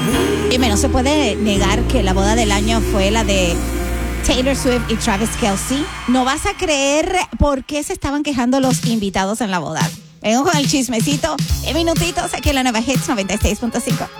Y no se puede negar que la boda del año fue la de Taylor Swift y Travis Kelce. No vas a creer por qué se estaban quejando los invitados en la boda. Vengo con el chismecito en minutitos aquí en la Nueva Hits 96.5.